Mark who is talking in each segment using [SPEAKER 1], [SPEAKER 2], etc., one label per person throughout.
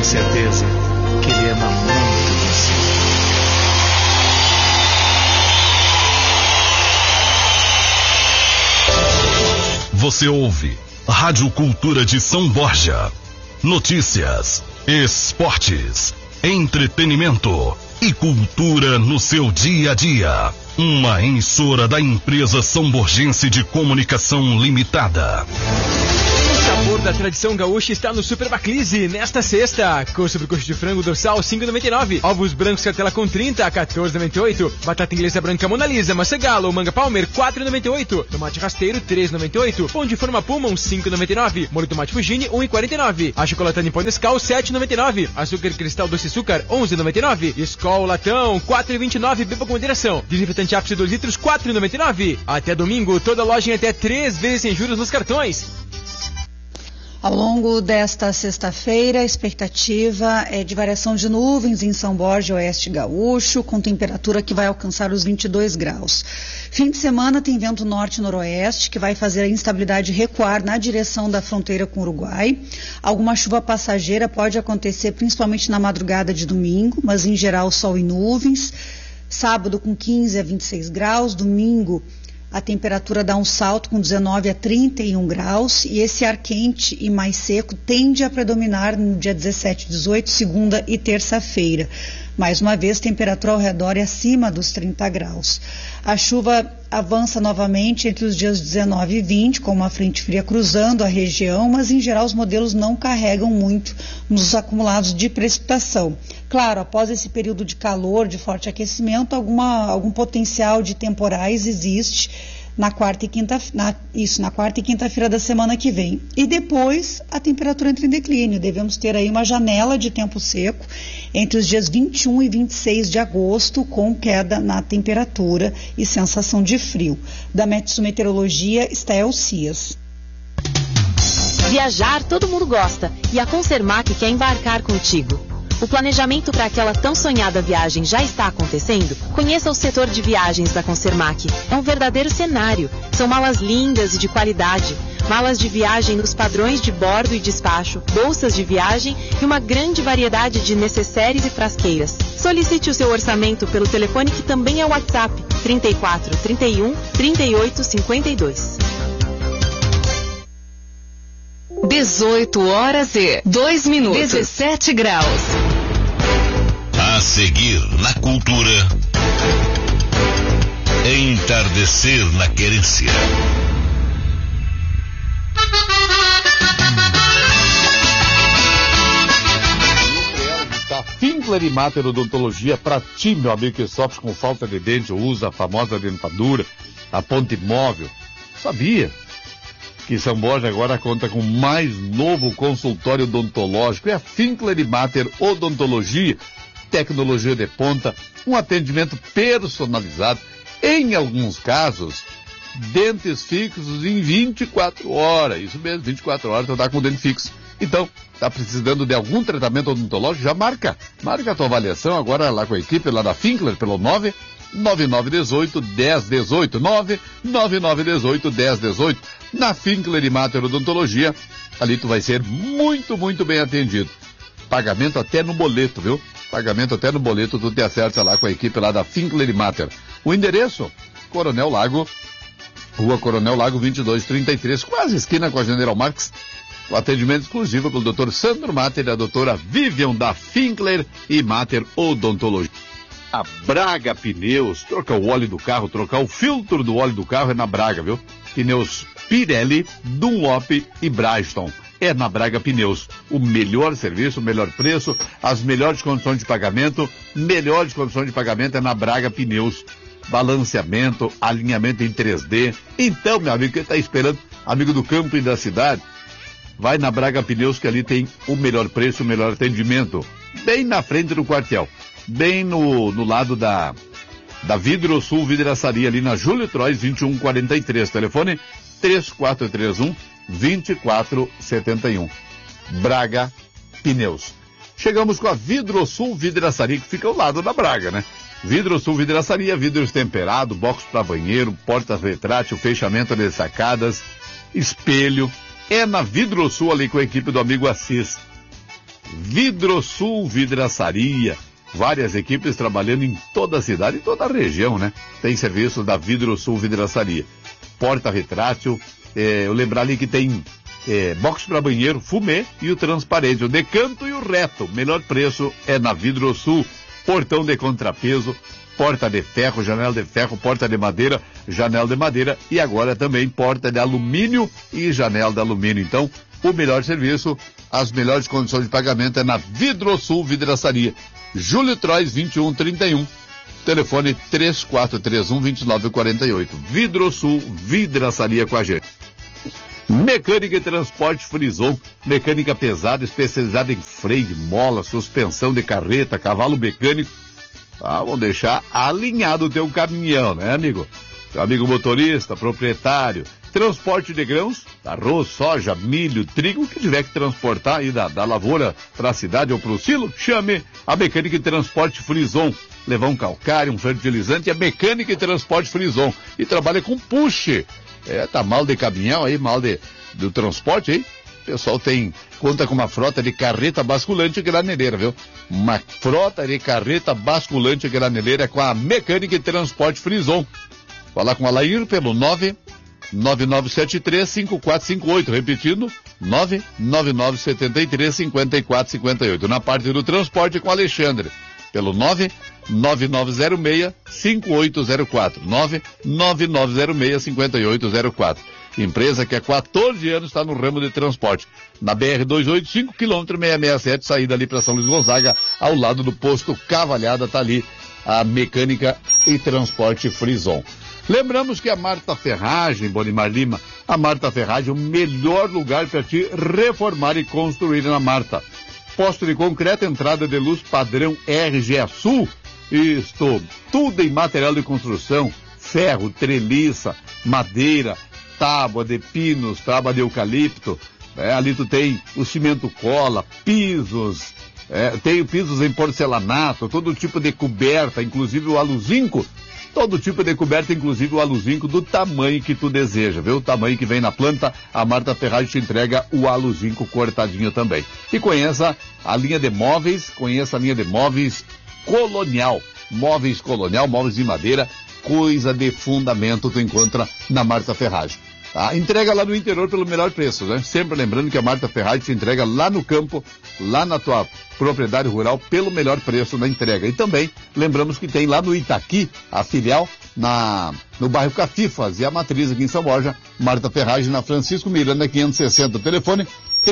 [SPEAKER 1] certeza que ele ama muito você.
[SPEAKER 2] Você ouve Rádio Cultura de São Borja. Notícias, esportes, entretenimento e cultura no seu dia a dia. Uma emissora da empresa São Borgense de Comunicação Limitada.
[SPEAKER 3] O sabor da tradição gaúcha está no Super Baclise. Nesta sexta, sobrecoxa de frango dorsal 5,99, ovos brancos cartela com 30 14,98, batata inglesa branca Mona Lisa, maçã galo ou manga palmer 4,98, tomate rasteiro 3,98, pão de forma puma 5,99, molho tomate Fugini 1,49, achocolatane pó Nescau 7,99, açúcar cristal doce açúcar 11,99, Skol latão 4,29, beba com moderação, desinfetante ápice 2 litros 4,99. Até domingo, toda loja em até 3 vezes sem juros nos cartões.
[SPEAKER 4] Ao longo desta sexta-feira, a expectativa é de variação de nuvens em São Borja e Oeste Gaúcho, com temperatura que vai alcançar os 22 graus. Fim de semana tem vento norte-noroeste, que vai fazer a instabilidade recuar na direção da fronteira com o Uruguai. Alguma chuva passageira pode acontecer principalmente na madrugada de domingo, mas em geral sol e nuvens. Sábado com 15 a 26 graus, domingo a temperatura dá um salto com 19 a 31 graus e esse ar quente e mais seco tende a predominar no dia 17 e 18, segunda e terça-feira. Mais uma vez, temperatura ao redor é acima dos 30 graus. A chuva avança novamente entre os dias 19 e 20, com uma frente fria cruzando a região, mas em geral os modelos não carregam muito nos acumulados de precipitação. Claro, após esse período de calor, de forte aquecimento, algum potencial de temporais existe na quarta e quinta-feira da semana que vem. E depois a temperatura entra em declínio. Devemos ter aí uma janela de tempo seco entre os dias 21 e 26 de agosto, com queda na temperatura e sensação de frio. Da Metsu Meteorologia, Stael Cias.
[SPEAKER 5] Viajar todo mundo gosta e a Consermac quer embarcar contigo. O planejamento para aquela tão sonhada viagem já está acontecendo? Conheça o setor de viagens da Consermac. É um verdadeiro cenário. São malas lindas e de qualidade. Malas de viagem nos padrões de bordo e despacho, bolsas de viagem e uma grande variedade de necessários e frasqueiras. Solicite o seu orçamento pelo telefone que também é o WhatsApp 34 31 38 52.
[SPEAKER 6] 18 horas e 2 minutos. 17 graus.
[SPEAKER 2] A seguir na cultura. Entardecer na querência.
[SPEAKER 7] Da Finkler e Mater Odontologia, para ti, meu amigo que sofre com falta de dente, usa a famosa dentadura, a ponte móvel. Sabia que São Borja agora conta com mais novo consultório odontológico? É a Finkler e Mater Odontologia, tecnologia de ponta, um atendimento personalizado, em alguns casos, dentes fixos em 24 horas, isso mesmo, 24 horas tu tá com o dente fixo. Então, tá precisando de algum tratamento odontológico? Já marca a tua avaliação agora lá com a equipe lá da Finkler pelo 99918-1018, 99918-1018. Na Finkler e Mater Odontologia, ali tu vai ser muito, muito bem atendido. Pagamento até no boleto, viu? Pagamento até no boleto, tu te acerta lá com a equipe lá da Finkler e Mater. O endereço, Coronel Lago, Rua Coronel Lago 2233, quase esquina com a General Marx. O atendimento exclusivo pelo Dr. Sandro Mater e a doutora Vivian da Finkler e Mater Odontologia. A Braga Pneus, trocar o óleo do carro, trocar o filtro do óleo do carro é na Braga, viu? Pneus Pirelli, Dunlop e Bridgestone. É na Braga Pneus. O melhor serviço, o melhor preço, as melhores condições de pagamento. Melhores condições de pagamento é na Braga Pneus. Balanceamento, alinhamento em 3D. Então, meu amigo, quem está esperando, amigo do campo e da cidade, vai na Braga Pneus, que ali tem o melhor preço, o melhor atendimento. Bem na frente do quartel. Bem no lado da Vidro Sul Vidraçaria, ali na Júlio Trois 2143. Telefone 3431-2471. Braga Pneus. Chegamos com a Vidro Sul Vidraçaria, que fica ao lado da Braga, né? Vidro Sul Vidraçaria, vidros temperados, box para banheiro, portas retrátil, fechamento de sacadas, espelho. É na Vidro Sul ali com a equipe do amigo Assis. Vidrosul Vidraçaria. Várias equipes trabalhando em toda a cidade e toda a região, né? Tem serviço da Vidrosul Vidraçaria. Porta retrátil, eu lembrar ali que tem box para banheiro, fumê e o transparente, o decanto e o reto. O melhor preço é na Vidrosul. Portão de contrapeso, porta de ferro, janela de ferro, porta de madeira, janela de madeira e agora também porta de alumínio e janela de alumínio. Então, o melhor serviço, as melhores condições de pagamento é na Vidrosul Vidraçaria. Júlio Trois 2131, telefone 3431-2948. Vidrosul Vidraçaria com a gente. Mecânica e Transporte Frison, mecânica pesada, especializada em freio de mola, suspensão de carreta, cavalo mecânico. Vamos deixar alinhado o teu caminhão, né, amigo? Seu amigo motorista, proprietário, transporte de grãos, arroz, soja, milho, trigo, o que tiver que transportar aí da lavoura para a cidade ou para o silo, chame a Mecânica e Transporte Frison. Levar um calcário, um fertilizante, é Mecânica e Transporte Frison. E trabalha com push. Tá mal de caminhão aí, mal do transporte aí. O pessoal conta com uma frota de carreta basculante e graneleira, viu? Uma frota de carreta basculante e graneleira com a Mecânica e Transporte Frison. Falar com a Lair pelo 99973-5458, repetindo, 99973-5458. Na parte do transporte com Alexandre, pelo 99906-5804, 99906-5804. Empresa que há 14 anos está no ramo de transporte. Na BR-285, quilômetro 667, saída ali para São Luís Gonzaga, ao lado do posto Cavalhada, está ali a Mecânica e Transporte Frison. Lembramos que a Marta Ferragem, Bonimar Lima, a Marta Ferragem é o melhor lugar para te reformar e construir na Marta. Posto de concreto, entrada de luz padrão RGA Sul, isto, tudo em material de construção, ferro, treliça, madeira, tábua de pinos, tábua de eucalipto, ali tu tem o cimento cola, pisos, tem pisos em porcelanato, todo tipo de coberta, inclusive o aluzinco, todo tipo de coberta, inclusive o aluzinco do tamanho que tu deseja, viu? O tamanho que vem na planta, a Marta Ferragem te entrega o aluzinco cortadinho também. E conheça a linha de móveis, Colonial. Móveis Colonial, móveis de madeira, coisa de fundamento tu encontra na Marta Ferragem. Tá? Entrega lá no interior pelo melhor preço, né? Sempre lembrando que a Marta Ferragem te entrega lá no campo, lá na tua propriedade rural, pelo melhor preço na entrega. E também lembramos que tem lá no Itaqui, a filial, no bairro Cafifas, e a matriz aqui em São Borja, Marta Ferragem, na Francisco Miranda 560, telefone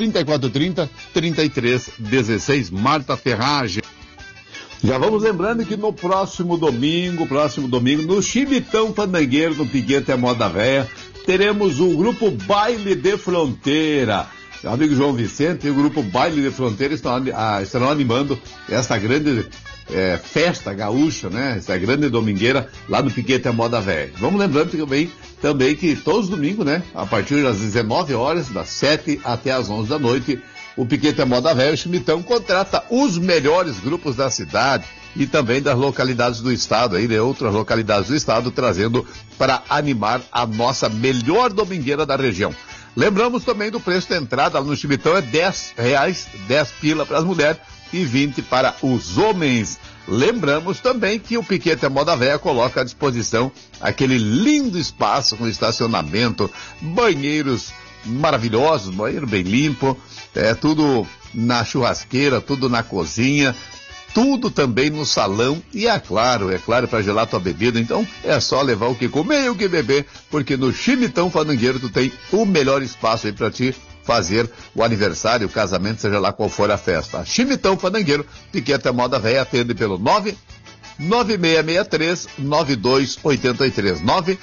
[SPEAKER 7] 3430-3316, Marta Ferragem. Já vamos lembrando que no próximo domingo, no Chimitão Fandangueiro, no Piquete a Moda Véia, teremos o grupo Baile de Fronteira. Meu amigo João Vicente e o grupo Baile de Fronteira estarão animando esta grande festa gaúcha, né? Essa grande domingueira lá no Piquete a Moda Véia. Vamos lembrando também que todos os domingos, né? A partir das 19 horas, das 7 até as 11 da noite, o Piquete a Moda Véia, o Chimitão, contrata os melhores grupos da cidade e também das localidades do estado, aí de outras localidades do estado, trazendo para animar a nossa melhor domingueira da região. Lembramos também do preço da entrada lá no Chimitão, é R$10, 10 pila para as mulheres e 20 para os homens. Lembramos também que o Piquete a Moda Véia coloca à disposição aquele lindo espaço com estacionamento, banheiros maravilhosos, banheiro bem limpo, tudo na churrasqueira, tudo na cozinha, tudo também no salão e é claro, para gelar tua bebida. Então é só levar o que comer e o que beber, porque no Chimitão Fandangueiro tu tem o melhor espaço aí para ti fazer o aniversário, o casamento, seja lá qual for a festa. Chimitão Fandangueiro, Piquete a Moda Véia, atende pelo 99663-9283,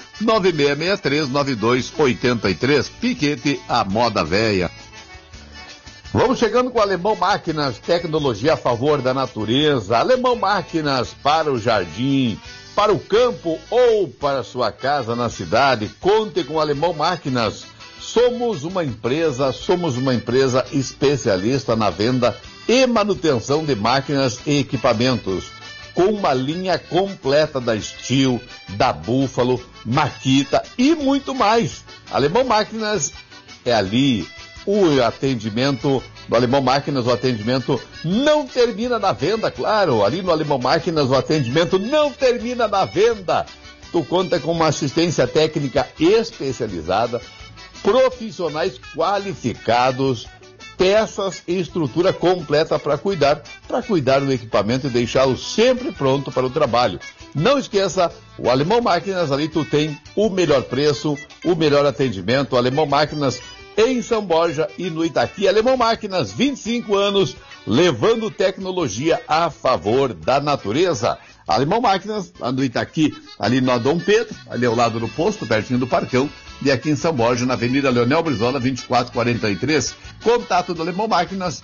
[SPEAKER 7] 99663-9283, Piquete a Moda Véia. Vamos chegando com Alemão Máquinas, tecnologia a favor da natureza. Alemão Máquinas para o jardim, para o campo ou para a sua casa na cidade. Conte com Alemão Máquinas. Somos uma empresa especialista na venda e manutenção de máquinas e equipamentos, com uma linha completa da Steel, da Buffalo, Makita e muito mais. Alemão Máquinas é ali o atendimento No Alemão Máquinas o atendimento não termina na venda, claro. Ali no Alemão Máquinas o atendimento não termina na venda. Tu conta com uma assistência técnica especializada, profissionais qualificados, peças e estrutura completa para cuidar do equipamento e deixá-lo sempre pronto para o trabalho. Não esqueça, o Alemão Máquinas, ali tu tem o melhor preço, o melhor atendimento. Alemão Máquinas em São Borja e no Itaqui. Alemão Máquinas, 25 anos, levando tecnologia a favor da natureza. Alemão Máquinas, lá no Itaqui, ali no Dom Pedro, ali ao lado do posto, pertinho do Parcão. E aqui em São Borja, na Avenida Leonel Brizola, 2443. Contato do Alemão Máquinas,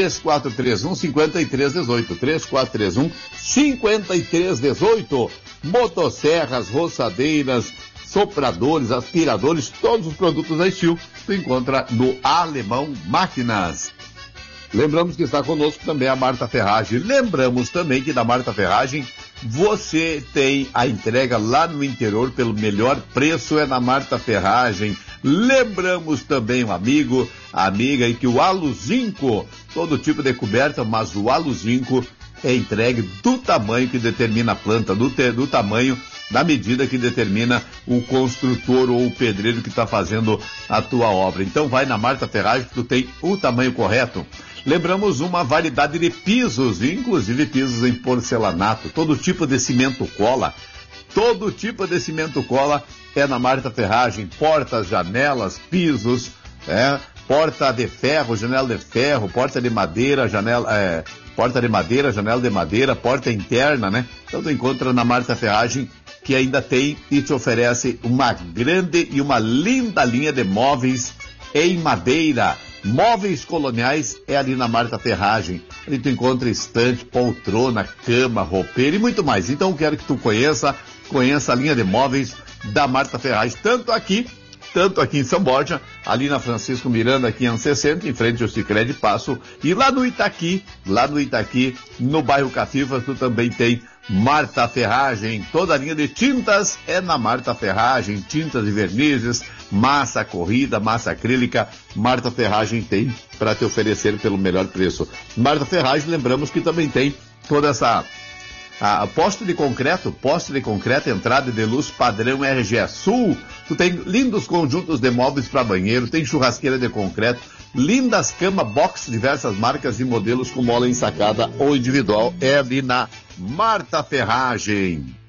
[SPEAKER 7] 3431-5318. 3431-5318. Motosserras, roçadeiras, sopradores, aspiradores, todos os produtos da Steel, tu encontra no Alemão Máquinas. Lembramos que está conosco também a Marta Ferragem. Lembramos também que na Marta Ferragem você tem a entrega lá no interior pelo melhor preço, é na Marta Ferragem. Lembramos também a amiga, e que o Aluzinco, todo tipo de coberta, mas o Aluzinco é entregue do tamanho que determina a planta, do tamanho, da medida que determina o construtor ou o pedreiro que está fazendo a tua obra. Então vai na Marta Ferragem que tu tem o tamanho correto. Lembramos uma variedade de pisos, inclusive pisos em porcelanato, todo tipo de cimento cola. Todo tipo de cimento cola é na Marta Ferragem. Portas, janelas, pisos, porta de ferro, janela de ferro, porta de madeira, janela de madeira, porta interna, né? Então tu encontra na Marta Ferragem, que ainda tem e te oferece uma grande e uma linda linha de móveis em madeira. Móveis coloniais é ali na Marta Ferragem. Ali tu encontra estante, poltrona, cama, roupeiro e muito mais. Então eu quero que tu conheça a linha de móveis da Marta Ferragem, tanto aqui em São Borja, ali na Francisco Miranda, 560, em frente ao Sicredi Passo, e lá no Itaqui, no bairro Cacifas, tu também tem Marta Ferragem. Toda a linha de tintas é na Marta Ferragem, tintas e vernizes, massa corrida, massa acrílica, Marta Ferragem tem para te oferecer pelo melhor preço. Marta Ferragem, lembramos que também tem toda essa poste de concreto, entrada de luz padrão RGE Sul. Tu tem lindos conjuntos de móveis para banheiro, tem churrasqueira de concreto, lindas cama box, diversas marcas e modelos com mola ensacada ou individual, é ali na Marta Ferragem.